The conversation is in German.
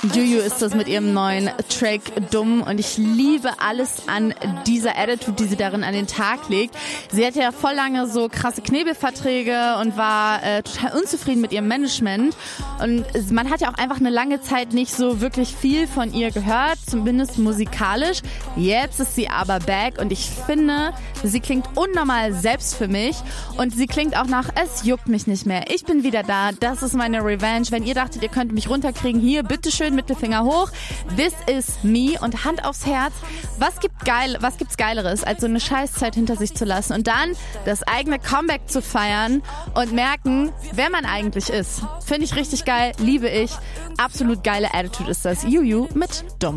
Juju ist das mit ihrem neuen Track Dumm und ich liebe alles an dieser Attitude, die sie darin an den Tag legt. Sie hatte ja voll lange so krasse Knebelverträge und war total unzufrieden mit ihrem Management und man hat ja auch einfach eine lange Zeit nicht so wirklich viel von ihr gehört, zumindest musikalisch. Jetzt ist sie aber back und ich finde, sie klingt unnormal selbst für mich und sie klingt auch nach, es juckt mich nicht mehr. Ich bin wieder da, das ist meine Revenge. Wenn ihr dachtet, ihr könnt mich runterkriegen, hier, bitteschön, Mittelfinger hoch. This is me und Hand aufs Herz. Was gibt's Geileres, als so eine Scheißzeit hinter sich zu lassen und dann das eigene Comeback zu feiern und merken, wer man eigentlich ist. Finde ich richtig geil, liebe ich. Absolut geile Attitude ist das. Juju mit Dumm.